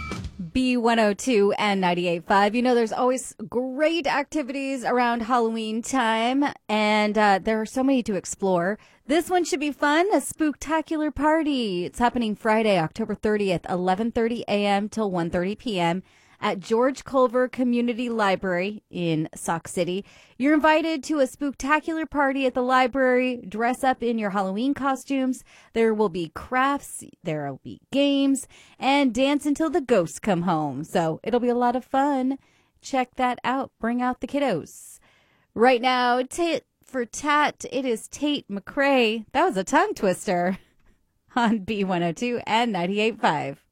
B102 and 98.5. You know, there's always great activities around Halloween time, and there are so many to explore. This one should be fun, a spooktacular party. It's happening Friday, October 30th, 11:30 a.m. till 1:30 p.m. at George Culver Community Library in Sauk City. You're invited to a spooktacular party at the library. Dress up in your Halloween costumes. There will be crafts, there will be games, and dance until the ghosts come home. So it'll be a lot of fun. Check that out. Bring out the kiddos. Right now, tit for tat, it is Tate McRae. That was a tongue twister on B102 and 98.5.